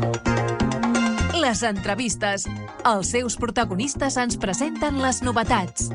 Les entrevistes. Els seus protagonistes ens presenten les novetats.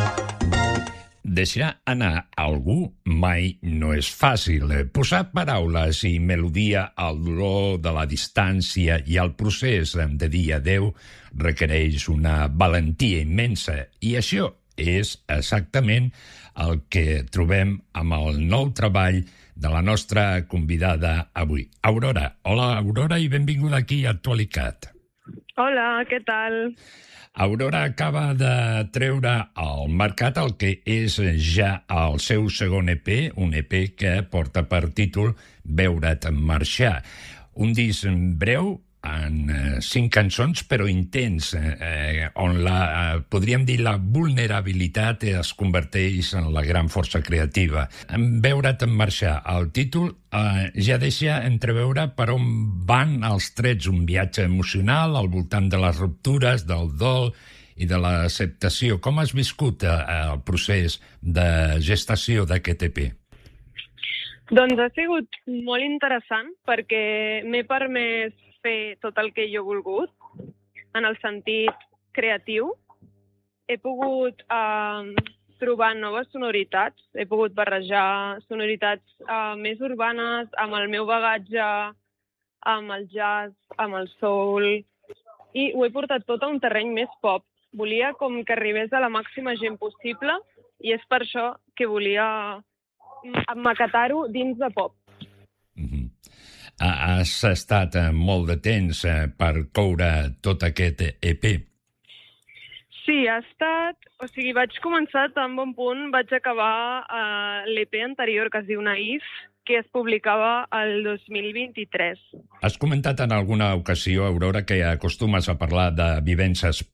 Deixar anar algú mai no és fàcil. Posar paraules i melodia al dolor de la distància i al procés de dir adeu requereix una valentia immensa. I això és exactament el que trobem amb el nou treball de la nostra convidada avui, Aurora. Hola, Aurora, i benvinguda aquí a Actualitat. Hola, què tal? Aurora acaba de treure al mercat el que és ja el seu segon EP, un EP que porta per títol Veure't marxar. Un disc breu, en 5 cançons, però intens, on podríem dir la vulnerabilitat es converteix en la gran força creativa. En Veure't marxar, el títol ja deixa entreveure per on van els trets, un viatge emocional al voltant de les ruptures, del dol i de l'acceptació. Com has viscut el procés de gestació d'aquest EP? Doncs ha sigut molt interessant perquè m'he permès fer tot el que jo he volgut en el sentit creatiu. He pogut trobar noves sonoritats, he pogut barrejar sonoritats més urbanes amb el meu bagatge, amb el jazz, amb el soul, i ho he portat tot a un terreny més pop. Volia com que arribés a la màxima gent possible i és per això que volia emmaquetar-ho dins de pop. Mm-hmm. Has estat molt de temps per coure tot aquest EP. Sí, ha estat... O sigui, vaig començar tan bon punt, vaig acabar l'EP anterior, que es diu Naïf, que es publicava el 2023. Has comentat en alguna ocasió, Aurora, que acostumes a parlar de vivències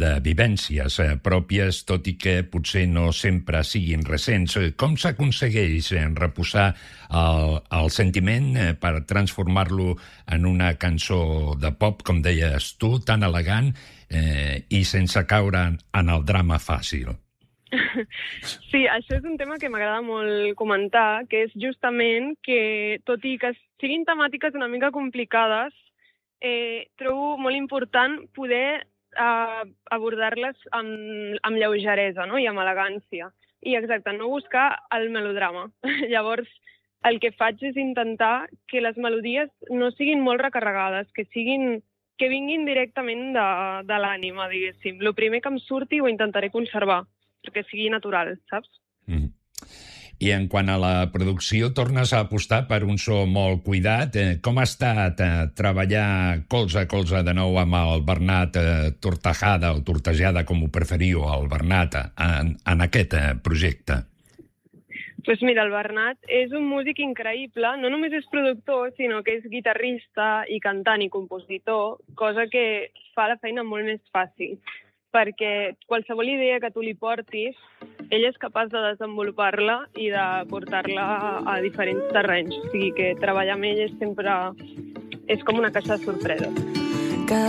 pròpies, tot i que potser no sempre siguin recents. Com s'aconsegueix reposar el sentiment per transformar-lo en una cançó de pop, com deies tu, tan elegant i sense caure en el drama fàcil? Sí, això és un tema que m'agrada molt comentar, que és justament que, tot i que siguin temàtiques una mica complicades, trobo molt important poder abordar-les amb lleugeresa, no? I amb elegància. I exacte, no buscar el melodrama. Llavors, el que faig és intentar que les melodies no siguin molt recarregades, que vinguin directament de l'ànima, diguéssim. El primer que em surti ho intentaré conservar, perquè sigui natural, saps? Mm. I en quant a la producció, tornes a apostar per un so molt cuidat. Com ha estat treballar colze a colze de nou amb el Bernat Tortajada, o Tortejada, com ho preferiu, el Bernat, en aquest projecte? Doncs mira, el Bernat és un músic increïble, no només és productor, sinó que és guitarrista i cantant i compositor, cosa que fa la feina molt més fàcil, perquè qualsevol idea que tu li portis, ell és capaç de desenvolupar-la i de portar-la a diferents terrenys. O sigui que treballar amb ell és com una caixa de sorpreses.